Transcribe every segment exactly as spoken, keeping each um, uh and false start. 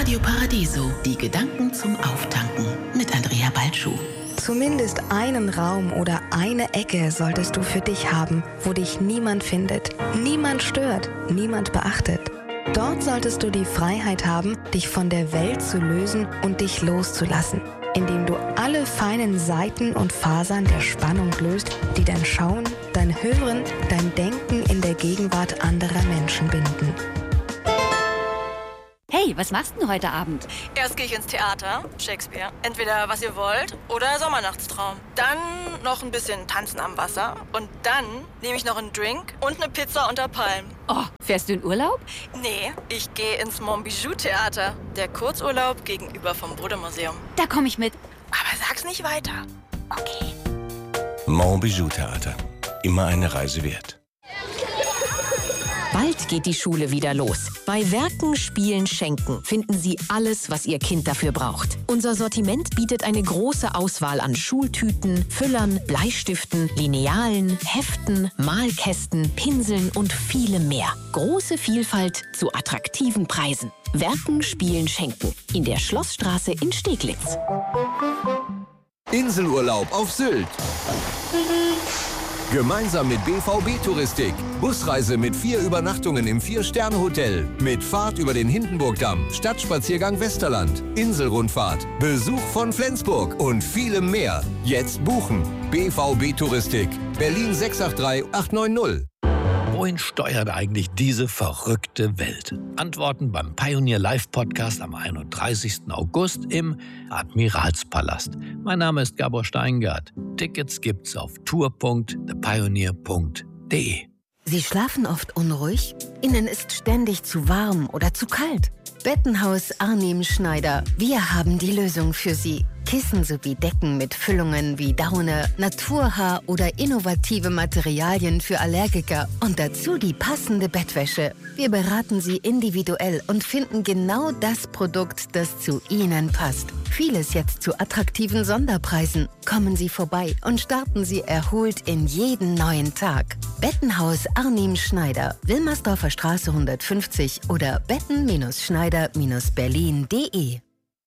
Radio Paradiso, die Gedanken zum Auftanken mit Andrea Balschuh. Zumindest einen Raum oder eine Ecke solltest du für dich haben, wo dich niemand findet, niemand stört, niemand beachtet. Dort solltest du die Freiheit haben, dich von der Welt zu lösen und dich loszulassen, indem du alle feinen Seiten und Fasern der Spannung löst, die dein Schauen, dein Hören, dein Denken in der Gegenwart anderer Menschen binden. Hey, was machst du heute Abend? Erst gehe ich ins Theater, Shakespeare. Entweder Was ihr wollt oder Sommernachtstraum. Dann noch ein bisschen Tanzen am Wasser. Und dann nehme ich noch einen Drink und eine Pizza unter Palmen. Oh, fährst du in Urlaub? Nee, ich gehe ins Montbijou-Theater. Der Kurzurlaub gegenüber vom Bode-Museum. Da komme ich mit. Aber sag's nicht weiter. Okay. Montbijou-Theater. Immer eine Reise wert. Bald geht die Schule wieder los. Bei Werken, Spielen, Schenken finden Sie alles, was Ihr Kind dafür braucht. Unser Sortiment bietet eine große Auswahl an Schultüten, Füllern, Bleistiften, Linealen, Heften, Malkästen, Pinseln und vielem mehr. Große Vielfalt zu attraktiven Preisen. Werken, Spielen, Schenken. In der Schlossstraße in Steglitz. Inselurlaub auf Sylt. Gemeinsam mit B V B Touristik. Busreise mit vier Übernachtungen im Vier-Sterne-Hotel. Mit Fahrt über den Hindenburgdamm, Stadtspaziergang Westerland, Inselrundfahrt, Besuch von Flensburg und vielem mehr. Jetzt buchen. B V B Touristik. Berlin sechs acht drei acht neun null. Wohin steuert eigentlich diese verrückte Welt? Antworten beim Pioneer Live Podcast am einunddreißigsten August im Admiralspalast. Mein Name ist Gabor Steingart. Tickets gibt's auf tour punkt the pioneer punkt de. Sie schlafen oft unruhig? Ihnen ist ständig zu warm oder zu kalt? Bettenhaus Arnim Schneider. Wir haben die Lösung für Sie. Kissen sowie Decken mit Füllungen wie Daune, Naturhaar oder innovative Materialien für Allergiker und dazu die passende Bettwäsche. Wir beraten Sie individuell und finden genau das Produkt, das zu Ihnen passt. Vieles jetzt zu attraktiven Sonderpreisen. Kommen Sie vorbei und starten Sie erholt in jeden neuen Tag. Bettenhaus Arnim Schneider, Wilmersdorfer Straße hundertfünfzig oder betten-schneider berlin punkt de.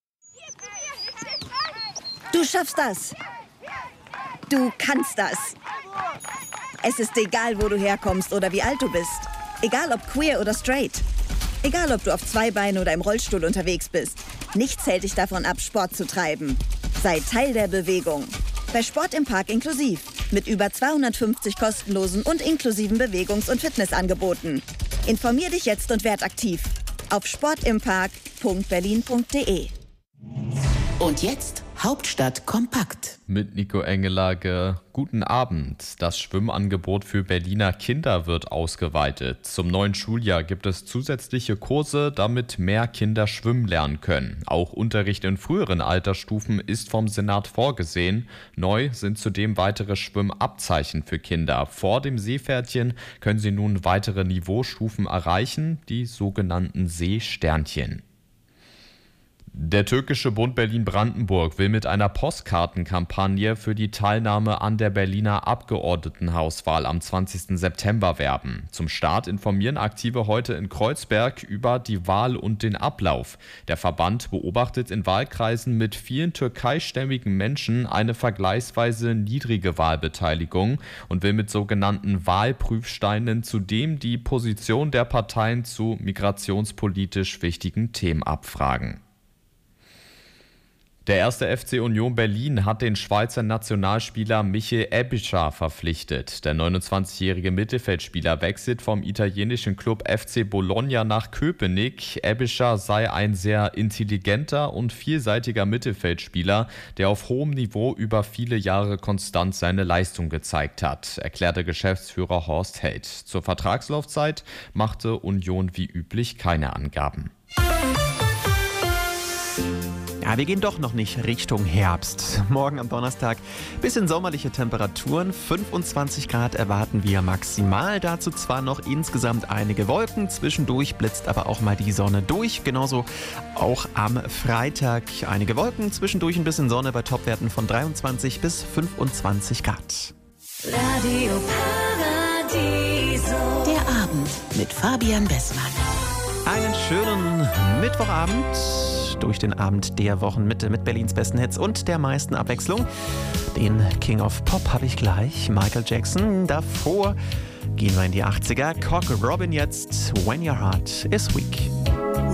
Du schaffst das. Du kannst das. Es ist egal, wo du herkommst oder wie alt du bist. Egal, ob queer oder straight. Egal, ob du auf zwei Beinen oder im Rollstuhl unterwegs bist. Nichts hält dich davon ab, Sport zu treiben. Sei Teil der Bewegung. Bei Sport im Park inklusiv. Mit über zweihundertfünfzig kostenlosen und inklusiven Bewegungs- und Fitnessangeboten. Informier dich jetzt und werd aktiv. Auf sportimpark punkt berlin punkt de. Und jetzt Hauptstadt kompakt. Mit Nico Engelage. Guten Abend. Das Schwimmangebot für Berliner Kinder wird ausgeweitet. Zum neuen Schuljahr gibt es zusätzliche Kurse, damit mehr Kinder schwimmen lernen können. Auch Unterricht in früheren Altersstufen ist vom Senat vorgesehen. Neu sind zudem weitere Schwimmabzeichen für Kinder. Vor dem Seepferdchen können sie nun weitere Niveaustufen erreichen, die sogenannten Seesternchen. Der türkische Bund Berlin-Brandenburg will mit einer Postkartenkampagne für die Teilnahme an der Berliner Abgeordnetenhauswahl am zwanzigsten September werben. Zum Start informieren Aktive heute in Kreuzberg über die Wahl und den Ablauf. Der Verband beobachtet in Wahlkreisen mit vielen türkeistämmigen Menschen eine vergleichsweise niedrige Wahlbeteiligung und will mit sogenannten Wahlprüfsteinen zudem die Position der Parteien zu migrationspolitisch wichtigen Themen abfragen. Der erste F C Union Berlin hat den Schweizer Nationalspieler Michel Ebischer verpflichtet. Der neunundzwanzigjährige Mittelfeldspieler wechselt vom italienischen Club F C Bologna nach Köpenick. Ebischer sei ein sehr intelligenter und vielseitiger Mittelfeldspieler, der auf hohem Niveau über viele Jahre konstant seine Leistung gezeigt hat, erklärte Geschäftsführer Horst Held. Zur Vertragslaufzeit machte Union wie üblich keine Angaben. Ja, wir gehen doch noch nicht Richtung Herbst. Morgen am Donnerstag bisschen sommerliche Temperaturen. fünfundzwanzig Grad erwarten wir maximal. Dazu zwar noch insgesamt einige Wolken. Zwischendurch blitzt aber auch mal die Sonne durch. Genauso auch am Freitag einige Wolken. Zwischendurch ein bisschen Sonne bei Topwerten von dreiundzwanzig bis fünfundzwanzig Grad. Radio Paradiso. Der Abend mit Fabian Bessmann. Einen schönen Mittwochabend. durch den Abend der Wochenmitte mit Berlins besten Hits und der meisten Abwechslung. Den King of Pop habe ich gleich, Michael Jackson. Davor gehen wir in die achtziger. Cock Robin jetzt, When Your Heart is Weak.